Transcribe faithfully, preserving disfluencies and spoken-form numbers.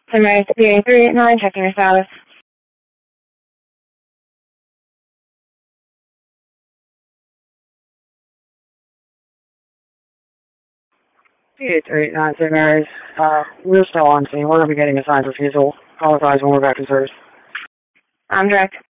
Sunrise P A three eight nine, checking your status. P A three eight nine, Saint Mary's. Uh, we're still on scene. We're going to be getting a signed refusal. Call advise when we're back in service. I'm direct.